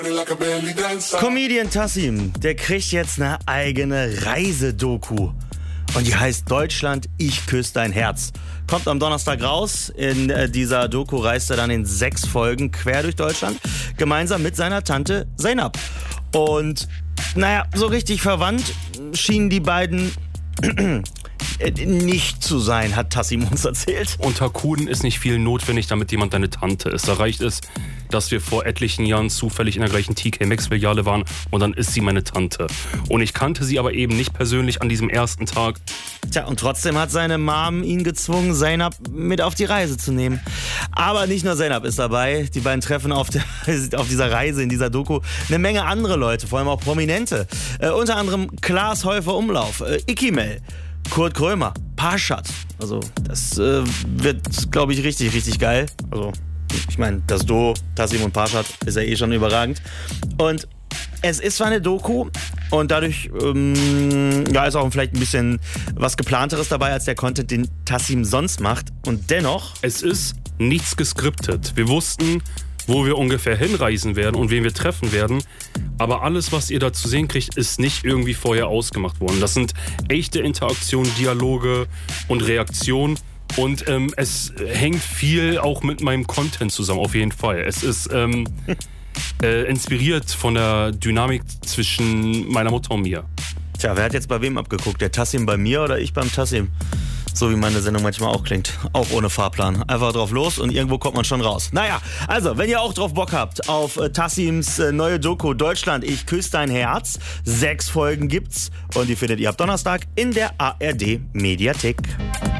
Comedian Tassim, der kriegt jetzt eine eigene Reisedoku. Und die heißt Deutschland, ich küsse dein Herz. Kommt am Donnerstag raus. In dieser Doku reist er dann in 6 Folgen quer durch Deutschland, gemeinsam mit seiner Tante Zeynab. Und naja, so richtig verwandt schienen die beiden nicht zu sein, hat Tassim uns erzählt. Unter Kuden ist nicht viel notwendig, damit jemand deine Tante ist. Da reicht es, dass wir vor etlichen Jahren zufällig in der gleichen TK Maxx-Filiale waren und dann ist sie meine Tante. Und ich kannte sie aber eben nicht persönlich an diesem ersten Tag. Tja, und trotzdem hat seine Mom ihn gezwungen, Zeynab mit auf die Reise zu nehmen. Aber nicht nur Zeynab ist dabei. Die beiden treffen auf dieser Reise, in dieser Doku, eine Menge andere Leute, vor allem auch Prominente. Unter anderem Klaas Häufer Umlauf, Ikimel, Kurt Krömer, Parshad. Also das wird, glaube ich, richtig, richtig geil. Also ich meine, das Duo Tassim und Parshad ist ja eh schon überragend. Und es ist zwar eine Doku und dadurch ist auch vielleicht ein bisschen was Geplanteres dabei als der Content, den Tassim sonst macht. Und dennoch... Es ist nichts geskriptet. Wir wussten, wo wir ungefähr hinreisen werden und wen wir treffen werden. Aber alles, was ihr da zu sehen kriegt, ist nicht irgendwie vorher ausgemacht worden. Das sind echte Interaktionen, Dialoge und Reaktionen. Und es hängt viel auch mit meinem Content zusammen, auf jeden Fall. Es ist inspiriert von der Dynamik zwischen meiner Mutter und mir. Tja, wer hat jetzt bei wem abgeguckt? Der Tassim bei mir oder ich beim Tassim? So wie meine Sendung manchmal auch klingt. Auch ohne Fahrplan. Einfach drauf los und irgendwo kommt man schon raus. Naja, also, wenn ihr auch drauf Bock habt auf Tassims neue Doku Deutschland, ich küsse dein Herz. 6 Folgen gibt's und die findet ihr ab Donnerstag in der ARD Mediathek.